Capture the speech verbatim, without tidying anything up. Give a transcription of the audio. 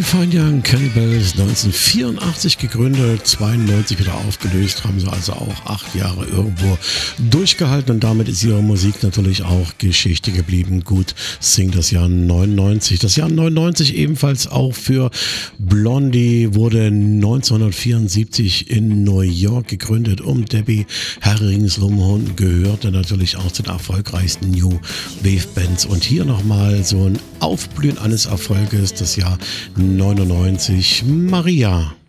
Fine Young Cannibals, neunzehnhundertvierundachtzig gegründet, zweiundneunzig wieder aufgelöst, haben sie also auch acht Jahre irgendwo durchgehalten und damit ist ihre Musik natürlich auch Geschichte geblieben. Gut, Sing das Jahr neunundneunzig. Das Jahr neunundneunzig ebenfalls auch für Blondie, wurde neunzehnhundertvierundsiebzig in New York gegründet, um Debbie Harrings rumhund, gehörte natürlich auch zu den erfolgreichsten New Wave Bands und hier nochmal so ein Aufblühen eines Erfolges, das Jahr neunundneunzig, Maria.